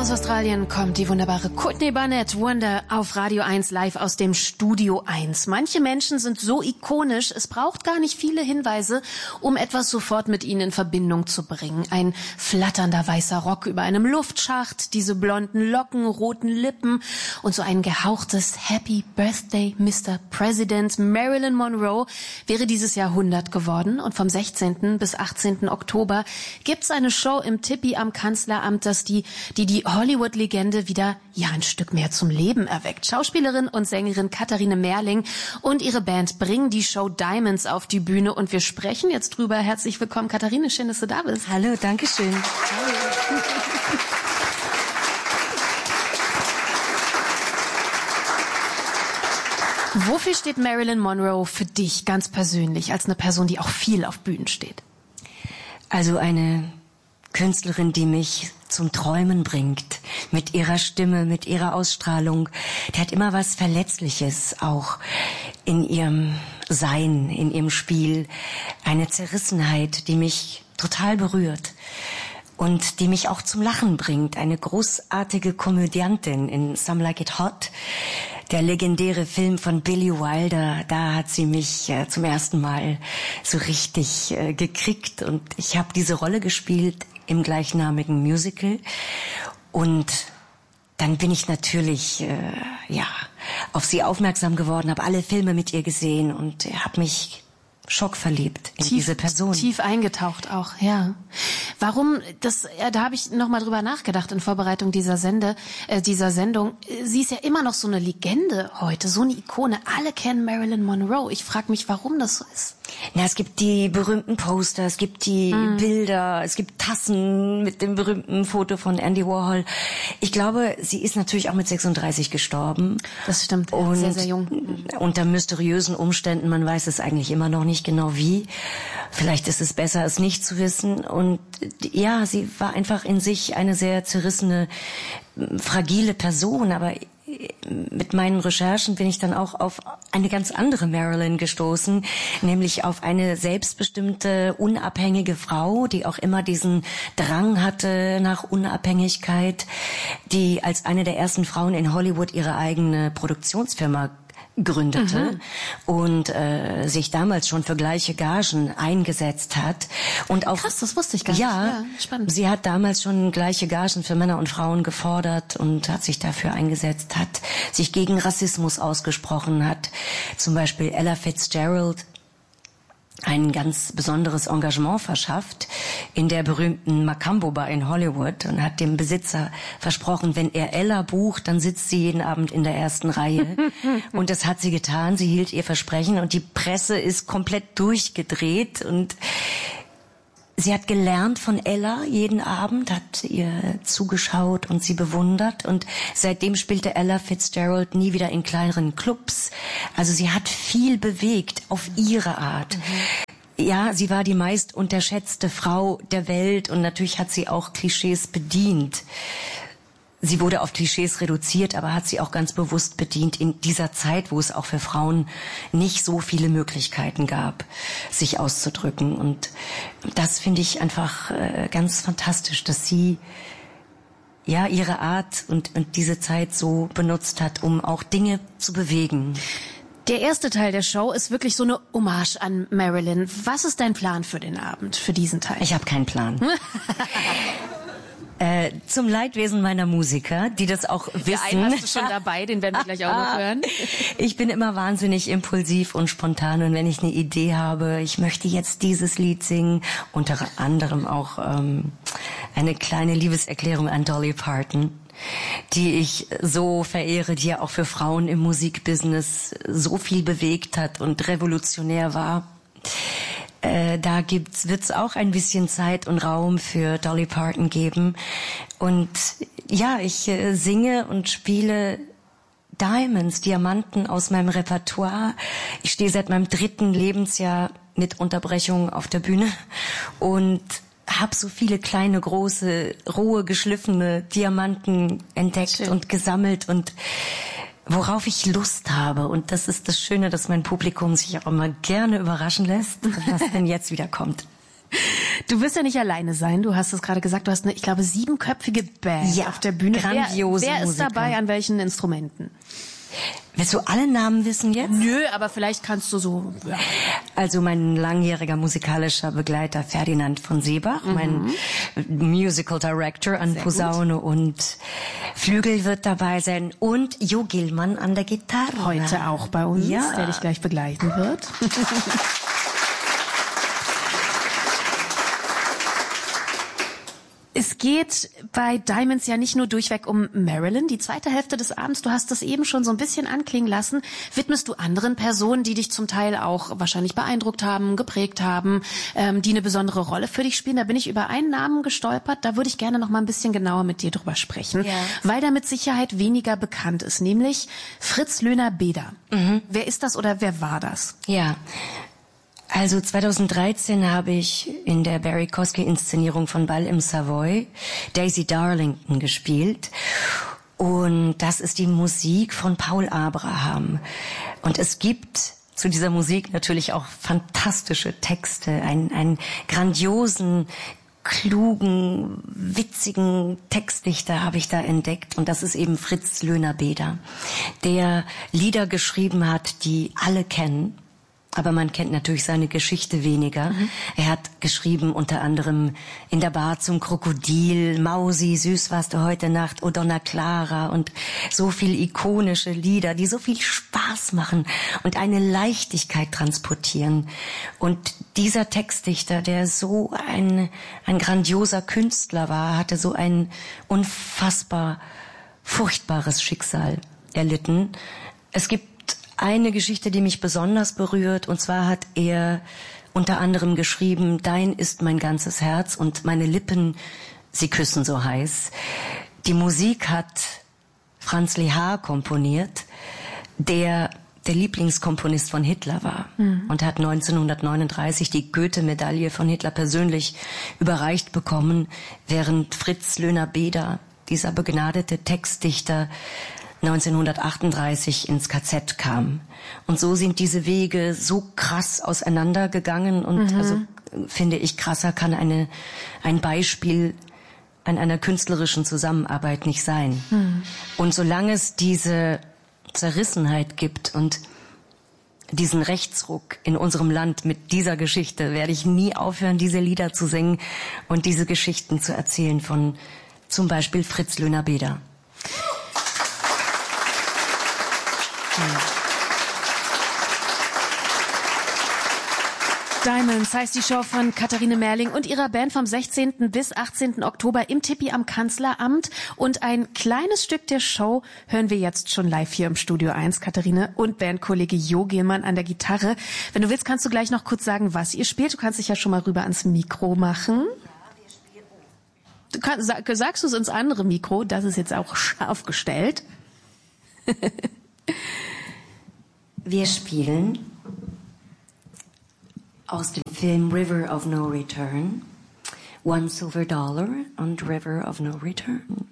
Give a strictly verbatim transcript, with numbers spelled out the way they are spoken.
Aus Australien kommt die wunderbare Courtney Barnett, Wonder, auf Radio eins live aus dem Studio eins. Manche Menschen sind so ikonisch, es braucht gar nicht viele Hinweise, um etwas sofort mit ihnen in Verbindung zu bringen. Ein flatternder weißer Rock über einem Luftschacht, diese blonden Locken, roten Lippen und so ein gehauchtes Happy Birthday, Mister President. Marilyn Monroe wäre dieses Jahr hundert geworden und vom sechzehnten bis achtzehnten Oktober gibt's eine Show im Tippi am Kanzleramt, dass die, die die Hollywood-Legende wieder ja ein Stück mehr zum Leben erweckt. Schauspielerin und Sängerin Katharine Merling und ihre Band bringen die Show Diamonds auf die Bühne und wir sprechen jetzt drüber. Herzlich willkommen, Katharine, schön, dass du da bist. Hallo, danke schön. Hallo. Wofür steht Marilyn Monroe für dich ganz persönlich, als eine Person, die auch viel auf Bühnen steht? Also eine Künstlerin, die mich zum Träumen bringt, mit ihrer Stimme, mit ihrer Ausstrahlung. Die hat immer was Verletzliches auch in ihrem Sein, in ihrem Spiel. Eine Zerrissenheit, die mich total berührt und die mich auch zum Lachen bringt. Eine großartige Komödiantin in Some Like It Hot. Der legendäre Film von Billy Wilder, da hat sie mich äh, zum ersten Mal so richtig äh, gekriegt und ich habe diese Rolle gespielt im gleichnamigen Musical und dann bin ich natürlich äh, ja auf sie aufmerksam geworden, habe alle Filme mit ihr gesehen und habe mich schockverliebt in tief, diese Person. Tief eingetaucht auch, ja. Warum, das, ja, da habe ich noch mal drüber nachgedacht in Vorbereitung dieser Sende, äh, dieser Sendung. Sie ist ja immer noch so eine Legende heute, so eine Ikone. Alle kennen Marilyn Monroe. Ich frage mich, warum das so ist. Na, es gibt die berühmten Poster, es gibt die mm. Bilder, es gibt Tassen mit dem berühmten Foto von Andy Warhol. Ich glaube, sie ist natürlich auch mit sechsunddreißig gestorben. Das stimmt, und sehr, sehr jung. Unter mysteriösen Umständen, man weiß es eigentlich immer noch nicht genau wie. Vielleicht ist es besser, es nicht zu wissen. Und ja, sie war einfach in sich eine sehr zerrissene, fragile Person, aber mit meinen Recherchen bin ich dann auch auf eine ganz andere Marilyn gestoßen, nämlich auf eine selbstbestimmte, unabhängige Frau, die auch immer diesen Drang hatte nach Unabhängigkeit, die als eine der ersten Frauen in Hollywood ihre eigene Produktionsfirma gründete mhm. und äh, sich damals schon für gleiche Gagen eingesetzt hat und auch krass, das wusste ich gar nicht. Ja, ja, spannend. Sie hat damals schon gleiche Gagen für Männer und Frauen gefordert und hat sich dafür eingesetzt, hat sich gegen Rassismus ausgesprochen, hat zum Beispiel Ella Fitzgerald ein ganz besonderes Engagement verschafft in der berühmten Macambo Bar in Hollywood und hat dem Besitzer versprochen, wenn er Ella bucht, dann sitzt sie jeden Abend in der ersten Reihe. Und das hat sie getan, sie hielt ihr Versprechen und die Presse ist komplett durchgedreht und sie hat gelernt von Ella jeden Abend, hat ihr zugeschaut und sie bewundert und seitdem spielte Ella Fitzgerald nie wieder in kleineren Clubs. Also sie hat viel bewegt auf ihre Art. Mhm. Ja, sie war die meist unterschätzte Frau der Welt und natürlich hat sie auch Klischees bedient. Sie wurde auf Klischees reduziert, aber hat sie auch ganz bewusst bedient in dieser Zeit, wo es auch für Frauen nicht so viele Möglichkeiten gab, sich auszudrücken. Und das finde ich einfach äh, ganz fantastisch, dass sie ja ihre Art und, und diese Zeit so benutzt hat, um auch Dinge zu bewegen. Der erste Teil der Show ist wirklich so eine Hommage an Marilyn. Was ist dein Plan für den Abend, für diesen Teil? Ich habe keinen Plan. Äh, zum Leidwesen meiner Musiker, die das auch wissen. Der einen hast du schon dabei, den werden wir gleich auch noch hören. Ich bin immer wahnsinnig impulsiv und spontan und wenn ich eine Idee habe, ich möchte jetzt dieses Lied singen, unter anderem auch ähm, eine kleine Liebeserklärung an Dolly Parton, die ich so verehre, die ja auch für Frauen im Musikbusiness so viel bewegt hat und revolutionär war. Äh, da gibt's, wird's auch ein bisschen Zeit und Raum für Dolly Parton geben. Und ja, ich äh, singe und spiele Diamonds, Diamanten aus meinem Repertoire. Ich stehe seit meinem dritten Lebensjahr mit Unterbrechungen auf der Bühne und habe so viele kleine, große, rohe, geschliffene Diamanten entdeckt Schön. und gesammelt und worauf ich Lust habe. Und das ist das Schöne, dass mein Publikum sich auch immer gerne überraschen lässt, was denn jetzt wieder kommt. Du wirst ja nicht alleine sein. Du hast es gerade gesagt, du hast eine, ich glaube, siebenköpfige Band ja, auf der Bühne. Grandiose Wer, wer ist Musiker. dabei, an welchen Instrumenten? Willst du alle Namen wissen jetzt? Nö, aber vielleicht kannst du so... Ja. Also mein langjähriger musikalischer Begleiter Ferdinand von Seebach, mhm. mein Musical Director an Sehr Posaune gut. Und Flügel wird dabei sein und Jo Gillmann an der Gitarre. Heute auch bei uns, ja. der dich gleich begleiten wird. Es geht bei Diamonds ja nicht nur durchweg um Marilyn. Die zweite Hälfte des Abends, du hast das eben schon so ein bisschen anklingen lassen, widmest du anderen Personen, die dich zum Teil auch wahrscheinlich beeindruckt haben, geprägt haben, ähm, die eine besondere Rolle für dich spielen. Da bin ich über einen Namen gestolpert, da würde ich gerne noch mal ein bisschen genauer mit dir drüber sprechen, ja. weil der mit Sicherheit weniger bekannt ist, nämlich Fritz Löhner-Beder. Mhm. Wer ist das oder wer war das? Ja, also zweitausenddreizehn habe ich in der Barry Kosky-Inszenierung von Ball im Savoy Daisy Darlington gespielt. Und das ist die Musik von Paul Abraham. Und es gibt zu dieser Musik natürlich auch fantastische Texte, einen, einen grandiosen, klugen, witzigen Textdichter habe ich da entdeckt. Und das ist eben Fritz Löhner-Beder, der Lieder geschrieben hat, die alle kennen. Aber man kennt natürlich seine Geschichte weniger. Mhm. Er hat geschrieben unter anderem In der Bar zum Krokodil, Mausi, Süß warst du heute Nacht, O Donna Clara und so viel ikonische Lieder, die so viel Spaß machen und eine Leichtigkeit transportieren. Und dieser Textdichter, der so ein, ein grandioser Künstler war, hatte so ein unfassbar furchtbares Schicksal erlitten. Es gibt eine Geschichte, die mich besonders berührt, und zwar hat er unter anderem geschrieben, Dein ist mein ganzes Herz und meine Lippen, sie küssen so heiß. Die Musik hat Franz Lehár komponiert, der der Lieblingskomponist von Hitler war mhm. und hat neunzehnhundertneununddreißig die Goethe-Medaille von Hitler persönlich überreicht bekommen, während Fritz Löhner-Beder, dieser begnadete Textdichter, neunzehnhundertachtunddreißig ins K Z kam. Und so sind diese Wege so krass auseinandergegangen und mhm. also finde ich, krasser kann eine ein Beispiel an einer künstlerischen Zusammenarbeit nicht sein. Mhm. Und solange es diese Zerrissenheit gibt und diesen Rechtsruck in unserem Land mit dieser Geschichte, werde ich nie aufhören, diese Lieder zu singen und diese Geschichten zu erzählen von zum Beispiel Fritz Löhner-Beder. Diamonds heißt die Show von Katharine Merling und ihrer Band vom sechzehnten bis achtzehnten Oktober im Tipi am Kanzleramt. Und ein kleines Stück der Show hören wir jetzt schon live hier im Studio eins. Katharine und Bandkollege Jo Gillmann an der Gitarre. Wenn du willst, kannst du gleich noch kurz sagen, was ihr spielt. Du kannst dich ja schon mal rüber ans Mikro machen. Du kannst, sag, sagst du es ins andere Mikro? Das ist jetzt auch scharf gestellt. Wir spielen aus dem Film River of No Return, One Silver Dollar und River of No Return.